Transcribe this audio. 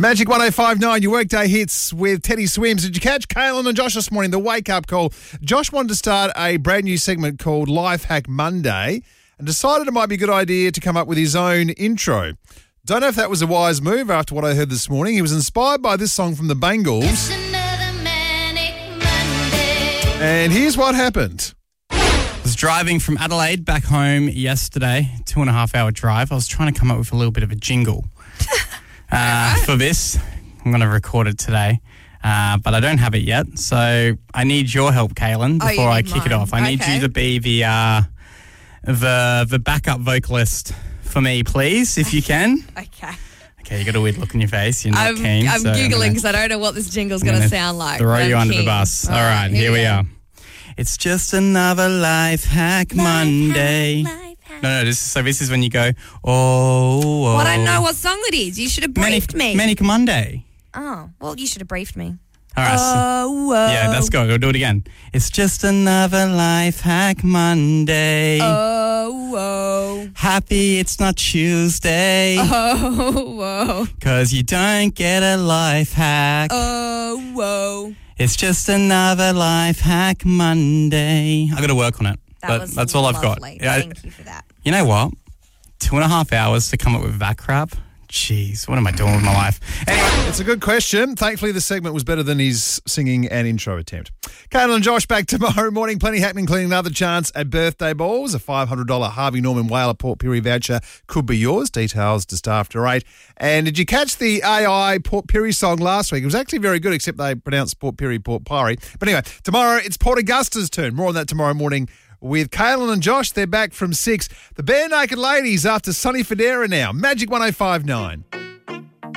Magic 1059, your workday hits with Teddy Swims. Did you catch Kaylin and Josh this morning, the wake-up call? Josh wanted to start a brand new segment called Life Hack Monday and decided it might be a good idea to come up with his own intro. Don't know if that was a wise move after what I heard this morning. He was inspired by this song from the Bangles. And here's what happened. I was driving from Adelaide back home yesterday, 2.5-hour drive. I was trying to come up with a little bit of a jingle for this. I'm going to record it today, but I don't have it yet. So I need your help, Kaylin, before I kick it off. I need you to be the backup vocalist for me, please, if you can. Okay, you got a weird look on your face. You're not keen. I'm giggling because I don't know what this jingle's going to sound like. Throw you under the bus. All right, here we are. It's just another Life Hack Monday. No, this is when you go, oh. Well, I don't know what song it is. You should have briefed me. Manic Monday. Oh, well, you should have briefed me. All right. Yeah, let's go. We'll do it again. It's just another Life Hack Monday. Oh. Happy it's not Tuesday. Oh. 'Cause you don't get a life hack. Oh. It's just another Life Hack Monday. I got to work on it. That's all I've got. Yeah, thank you for that. You know what? 2.5 hours to come up with that crap. Jeez, what am I doing with my life? Anyway, it's a good question. Thankfully, the segment was better than his singing and intro attempt. Kaylin and Josh back tomorrow morning. Plenty happening, including another chance at birthday balls. A $500 Harvey Norman Whaler Port Pirie voucher could be yours. Details just after 8. And did you catch the AI Port Pirie song last week? It was actually very good, except they pronounced Port Pirie, Port Pirie. But anyway, tomorrow it's Port Augusta's turn. More on that tomorrow morning with Kaylin and Josh. They're back from 6. The Bare Naked Ladies after Sonny Fodera now. Magic 1059.